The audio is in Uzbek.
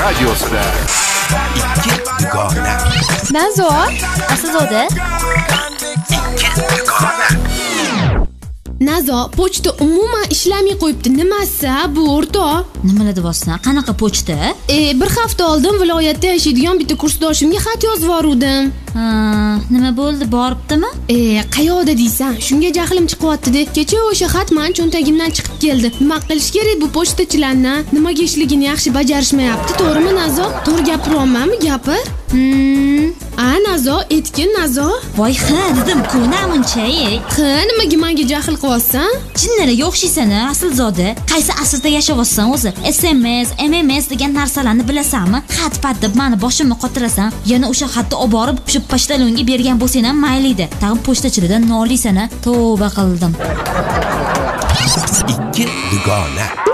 radiosida ikki dugona. Nazo, Aslzoda. Nazo, pochta umuman ishlamay qo'yibdi. Nimasi bu o'rtoq? Nimalar deyapsan? Qanaqa pochta? Bir hafta oldin viloyatda yashaydigan bitta kursdoshimga xat yozib yubordim. Nima bo'ldi? Boribdimi? Qayoqda deysan? Shunga jahlim chiqyapti-da. Kecha o'sha xat men cho'ntagimdan chiqib keldi. Nima qilish kerak bu pochtachilarni? Nimaga ishligini yaxshi bajarishmayapti, to'g'rimi Nazo? To'g'ri gapiryapmanmi? Gapir. Nazo, etkin Nazo. Voy, dedim-ku, namuncha-ey. Nimaga menga jahl qilyapsan? Jinnaraga o'xshaysan, Aslzoda. Qaysi asrda yashayapsan o'zi? SMS, MMS degan narsalarni bilasanmi? Xat-pat deb meni boshimni qotirasan. Yana o'sha xatni olib borib, shu pochtalonga bergan bo'lsang ham mayli edi. Tag'in pochtachilardan noliysan, tavba qildim. Ikki dugona.